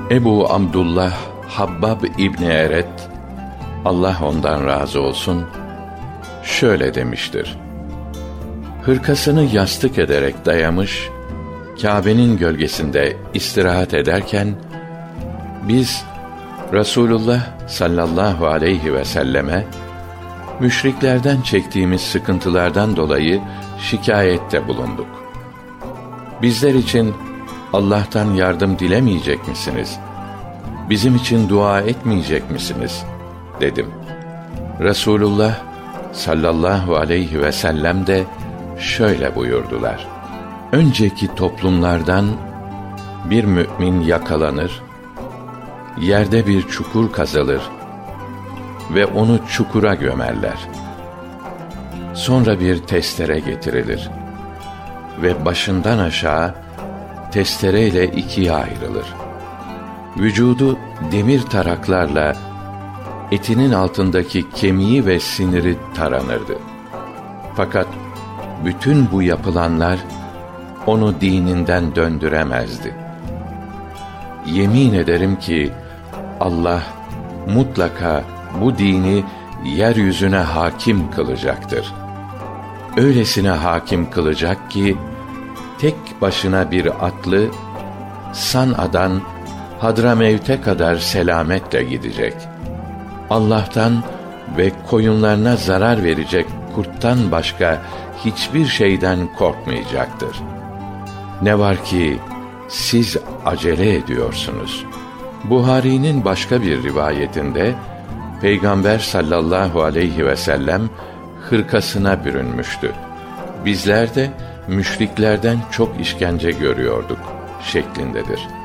Ebu Abdullah Habbab İbni Eret, Allah ondan razı olsun, şöyle demiştir: hırkasını yastık ederek dayamış, Kâbe'nin gölgesinde istirahat ederken, biz Resulullah sallallahu aleyhi ve selleme müşriklerden çektiğimiz sıkıntılardan dolayı şikâyette bulunduk. Bizler için Allah'tan yardım dilemeyecek misiniz? Bizim için dua etmeyecek misiniz? Dedim. Resulullah sallallahu aleyhi ve sellem de şöyle buyurdular: önceki toplumlardan bir mümin yakalanır, yerde bir çukur kazılır ve onu çukura gömerler. Sonra bir testere getirilir ve başından aşağı testereyle ikiye ayrılır. Vücudu demir taraklarla etinin altındaki kemiği ve siniri taranırdı. Fakat bütün bu yapılanlar onu dininden döndüremezdi. Yemin ederim ki Allah mutlaka bu dini yeryüzüne hakim kılacaktır. Öylesine hakim kılacak ki tek başına bir atlı San'a'dan Hadramevt'e kadar selametle gidecek. Allah'tan ve koyunlarına zarar verecek kurttan başka hiçbir şeyden korkmayacaktır. Ne var ki siz acele ediyorsunuz. Buhari'nin başka bir rivayetinde Peygamber sallallahu aleyhi ve sellem hırkasına bürünmüştü. Bizler de müşriklerden çok işkence görüyorduk şeklindedir.